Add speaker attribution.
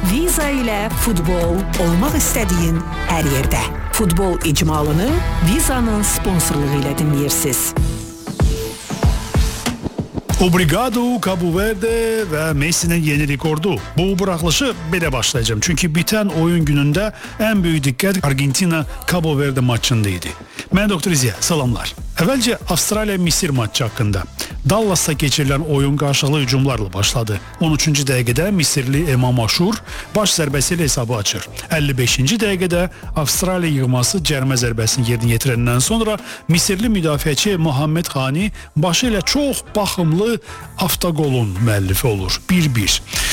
Speaker 1: Viza ilə futbol olmaq istədiyin hər yerdə. Futbol icmalını Vizanın sponsorluğu ilə dinləyirsiniz.
Speaker 2: Obrigado Cabo Verde və Messi'nin yeni rekordu. Bu buraxılışı belə başlayacağım. Çünki bitən oyun günündə ən böyük diqqət Argentina Cabo Verde maçında idi. Mən Doktor İziya, salamlar. Əvvəlcə Avstraliya-Misir maçı haqqında. Dallasda keçirilən oyun qarşılıqlı hücumlarla başladı. 13-cü dəqiqədə Misirli Emam Aşur baş zərbəsi ilə hesabı açır. 55-ci dəqiqədə Avstraliya yığması cərimə zərbəsini yerinə yetirəndən sonra Misirli müdafiəçi Muhammed Xani başı ilə çox baxımlı avtoqolun müəllifi olur. 1-1.